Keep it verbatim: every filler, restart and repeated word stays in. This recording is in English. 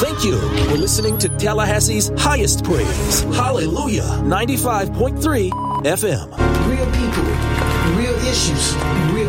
Thank you for listening to Tallahassee's highest praise. Hallelujah. ninety-five point three F M. Real people, real issues, real